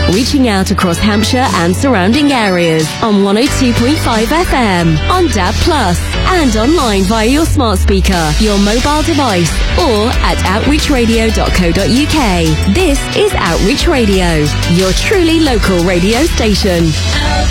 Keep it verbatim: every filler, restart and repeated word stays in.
reaching out across Hampshire and surrounding areas on one oh two point five F M, on D A B plus, and online via your smart speaker, your mobile device, or at outreach radio dot co dot uk. This is Outreach Radio, your truly local radio station.